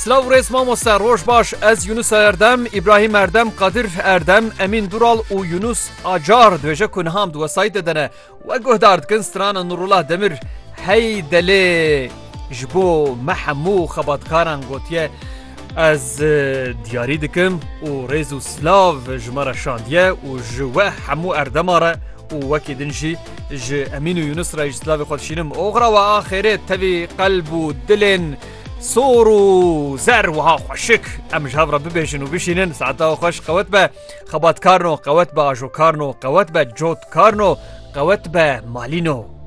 Slav Reis Mamosta Roj baş ez Yunus Erdem, İbrahim Erdem, Kadir Erdem, Emin Dural û Yunus Acar dibêje ku niham di wesayît de dene we guhdar dikin strana Nurullah Demir hey delê ji bo me hemû xebatkaran gotiye ez diyarî dikim û rêz û silav ji me re şandiye û ji we hemû erdema re û wekî din jî ji Emin û Yunus re ji silavê xwe dişînim oxira we axêrê tevî qelb û dilên سور و زر وها خوشک ام جهاب را ببیشن و بشینن ساعتا خوش قوت به خبات کارنو قوت به آجو کارنو قوت به جوت کارنو قوت به مالینو